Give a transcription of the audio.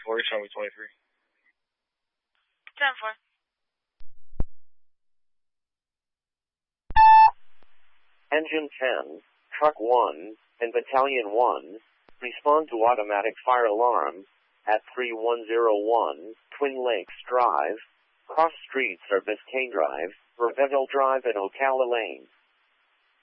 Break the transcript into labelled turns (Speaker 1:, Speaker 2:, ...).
Speaker 1: 4, you're showing me 23.
Speaker 2: 10-4.
Speaker 3: Engine 10, Truck 1, and Battalion 1, respond to automatic fire alarm at 3101 Twin Lakes Drive, cross streets are Biscayne Drive, Riverville Drive and Ocala Lane.